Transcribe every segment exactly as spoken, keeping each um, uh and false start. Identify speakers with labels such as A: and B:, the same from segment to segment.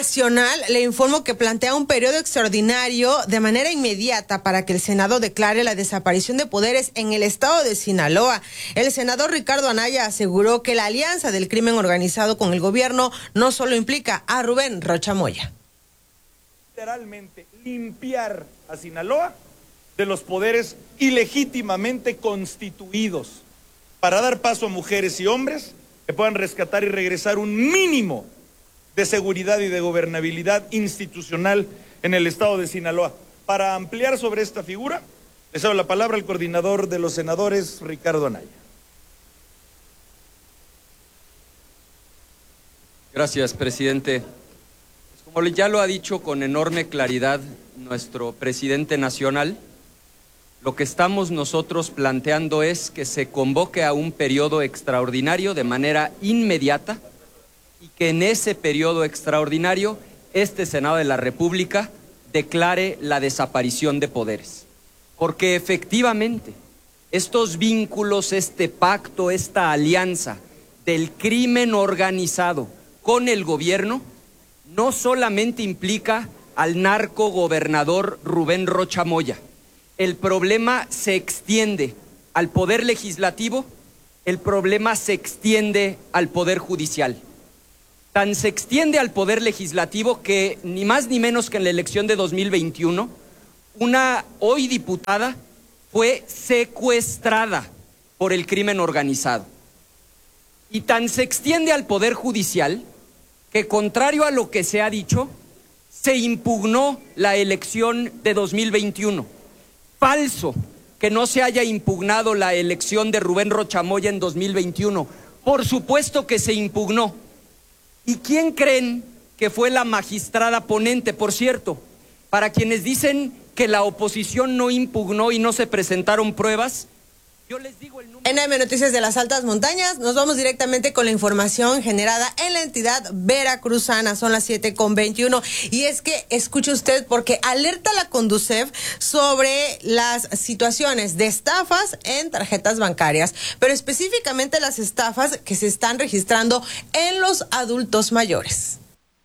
A: Nacional, le informo que plantea un periodo extraordinario de manera inmediata para que el Senado declare la desaparición de poderes en el estado de Sinaloa. El senador Ricardo Anaya aseguró que la alianza del crimen organizado con el gobierno no solo implica a Rubén Rocha Moya.
B: Literalmente limpiar a Sinaloa de los poderes ilegítimamente constituidos para dar paso a mujeres y hombres que puedan rescatar y regresar un mínimo de seguridad y de gobernabilidad institucional en el estado de Sinaloa. Para ampliar sobre esta figura, le cedo la palabra al coordinador de los senadores, Ricardo Anaya.
C: Gracias, presidente. Pues como ya lo ha dicho con enorme claridad nuestro presidente nacional, lo que estamos nosotros planteando es que se convoque a un periodo extraordinario de manera inmediata y que en ese periodo extraordinario este Senado de la República declare la desaparición de poderes. Porque efectivamente estos vínculos, este pacto, esta alianza del crimen organizado con el gobierno no solamente implica al narco gobernador Rubén Rocha Moya. El problema se extiende al poder legislativo, el problema se extiende al poder judicial. Tan se extiende al poder legislativo que ni más ni menos que en la elección de dos mil veintiuno, una hoy diputada fue secuestrada por el crimen organizado. Y tan se extiende al poder judicial que, contrario a lo que se ha dicho, se impugnó la elección de dos mil veintiuno. Falso que no se haya impugnado la elección de Rubén Rocha Moya en dos mil veintiuno. Por supuesto que se impugnó. ¿Y quién creen que fue la magistrada ponente? Por cierto, para quienes dicen que la oposición no impugnó y no se presentaron pruebas, yo les digo el número.
A: En A M Noticias de las Altas Montañas, nos vamos directamente con la información generada en la entidad veracruzana. Son las siete con veintiuno. Y es que, escuche usted, porque alerta la Conducef sobre las situaciones de estafas en tarjetas bancarias, pero específicamente las estafas que se están registrando en los adultos mayores.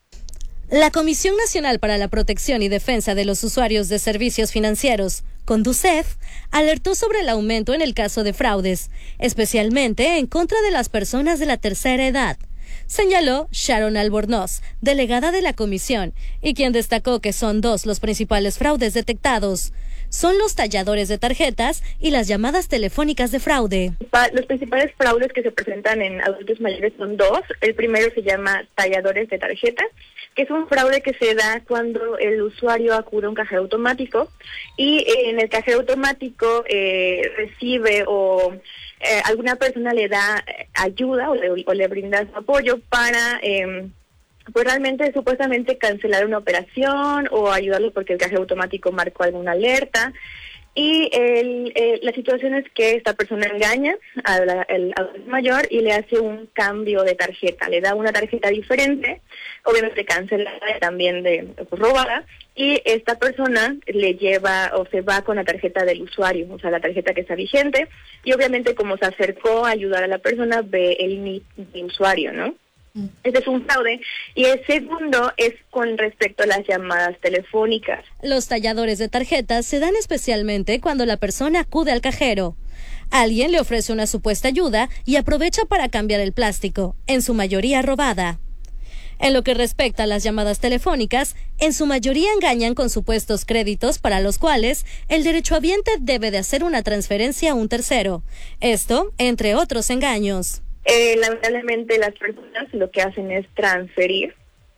D: La Comisión Nacional para la Protección y Defensa de los Usuarios de Servicios Financieros, Conducef, alertó sobre el aumento en el caso de fraudes, especialmente en contra de las personas de la tercera edad. Señaló Sharon Albornoz, delegada de la comisión, y quien destacó que son dos los principales fraudes detectados. Son los talladores de tarjetas y las llamadas telefónicas de fraude.
E: Los principales fraudes que se presentan en adultos mayores son dos. El primero se llama talladores de tarjetas, que es un fraude que se da cuando el usuario acude a un cajero automático y en el cajero automático eh, recibe o eh, alguna persona le da ayuda o le, o le brinda su apoyo para eh, pues realmente supuestamente cancelar una operación o ayudarlo porque el cajero automático marcó alguna alerta. Y el, eh, la situación es que esta persona engaña al adulto mayor y le hace un cambio de tarjeta, le da una tarjeta diferente, obviamente cancelada también de pues, robada, y esta persona le lleva o se va con la tarjeta del usuario, o sea, la tarjeta que está vigente, y obviamente como se acercó a ayudar a la persona, ve el N I P del usuario, ¿no? Este es un fraude. Y el segundo es con respecto a las llamadas telefónicas.
D: Los talladores de tarjetas se dan especialmente cuando la persona acude al cajero. Alguien le ofrece una supuesta ayuda y aprovecha para cambiar el plástico, en su mayoría robada. En lo que respecta a las llamadas telefónicas, en su mayoría engañan con supuestos créditos para los cuales el derechohabiente debe de hacer una transferencia a un tercero. Esto, entre otros engaños.
E: Eh, lamentablemente las personas lo que hacen es transferir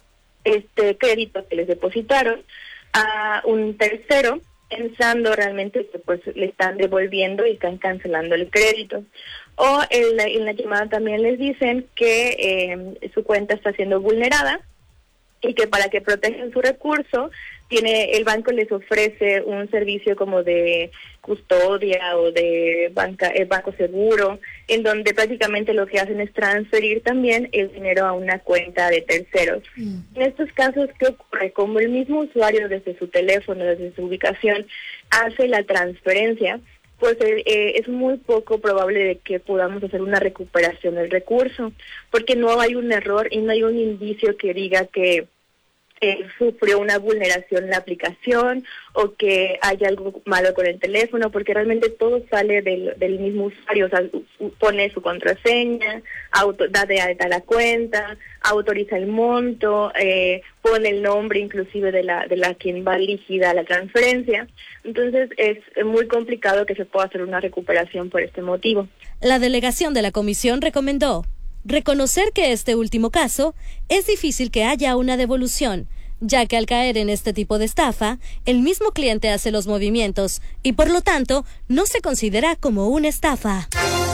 E: este crédito que les depositaron a un tercero, pensando realmente que pues le están devolviendo y están cancelando el crédito. O en la, en la llamada también les dicen que eh, su cuenta está siendo vulnerada y que para que protejan su recurso, tiene el banco les ofrece un servicio como de custodia o de banca, eh, banco seguro, en donde prácticamente lo que hacen es transferir también el dinero a una cuenta de terceros. Mm. En estos casos, ¿qué ocurre? Como el mismo usuario desde su teléfono, desde su ubicación, hace la transferencia, pues eh, es muy poco probable de que podamos hacer una recuperación del recurso, porque no hay un error y no hay un indicio que diga que eh, sufrió una vulneración en la aplicación o que hay algo malo con el teléfono, porque realmente todo sale del, del mismo usuario. O sea, pone su contraseña, auto, da de alta la cuenta, autoriza el monto, eh, pone el nombre inclusive de la de la quien va dirigida a la transferencia. Entonces es muy complicado que se pueda hacer una recuperación por este motivo.
D: La delegación de la comisión recomendó reconocer que este último caso es difícil que haya una devolución, ya que al caer en este tipo de estafa, el mismo cliente hace los movimientos y por lo tanto no se considera como una estafa.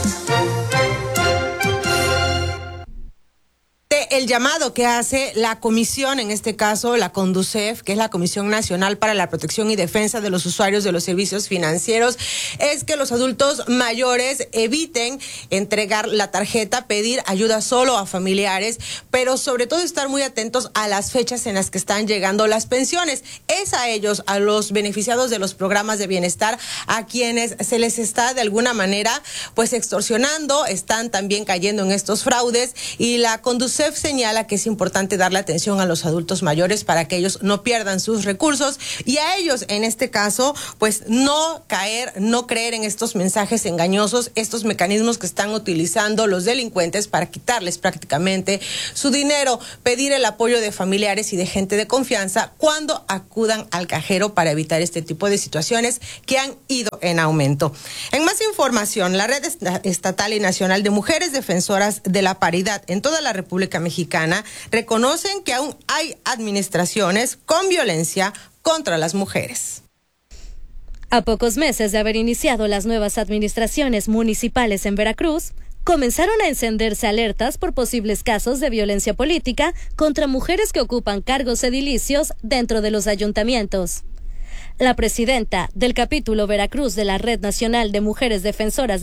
A: El llamado que hace la comisión, en este caso la CONDUCEF, que es la Comisión Nacional para la Protección y Defensa de los Usuarios de los Servicios Financieros, es que los adultos mayores eviten entregar la tarjeta, pedir ayuda solo a familiares, pero sobre todo estar muy atentos a las fechas en las que están llegando las pensiones. Es a ellos, a los beneficiados de los programas de bienestar, a quienes se les está de alguna manera pues extorsionando, están también cayendo en estos fraudes, y la CONDUCEF señala que es importante darle atención a los adultos mayores para que ellos no pierdan sus recursos, y a ellos en este caso pues no caer, no creer en estos mensajes engañosos, estos mecanismos que están utilizando los delincuentes para quitarles prácticamente su dinero, pedir el apoyo de familiares y de gente de confianza cuando acudan al cajero para evitar este tipo de situaciones que han ido en aumento. En más información, la Red Estatal y Nacional de Mujeres Defensoras de la Paridad en toda la República Mexicana reconocen que aún hay administraciones con violencia contra las mujeres.
D: A pocos meses de haber iniciado las nuevas administraciones municipales en Veracruz, comenzaron a encenderse alertas por posibles casos de violencia política contra mujeres que ocupan cargos edilicios dentro de los ayuntamientos. La presidenta del capítulo Veracruz de la Red Nacional de Mujeres Defensoras